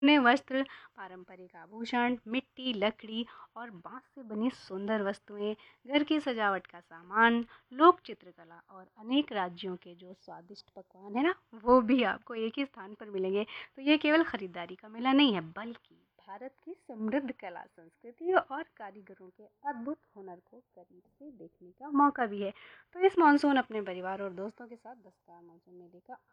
नए वस्त्र, पारंपरिक आभूषण, मिट्टी, लकड़ी और बांस से बनी सुंदर वस्तुएं, घर की सजावट का सामान, लोक चित्रकला और अनेक राज्यों के जो स्वादिष्ट पकवान है ना, वो भी आपको एक ही स्थान पर मिलेंगे। तो ये केवल खरीदारी का मेला नहीं है, बल्कि भारत की समृद्ध कला, संस्कृति और कारीगरों के अद्भुत हुनर को करीब से देखने का मौका भी है। तो इस मानसून अपने परिवार और दोस्तों के साथ दस्तकार मानसून मेले का